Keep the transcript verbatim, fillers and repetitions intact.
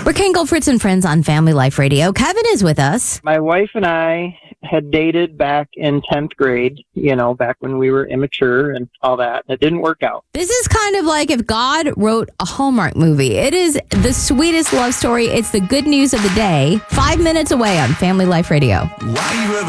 We're Kangol, Fritz, and Friends on Family Life Radio. Kevin is with us. My wife and I had dated back in tenth grade, you know, back when we were immature and all that. It didn't work out. This is kind of like if God wrote a Hallmark movie. It is the sweetest love story. It's the good news of the day. Five minutes away on Family Life Radio. Why you ever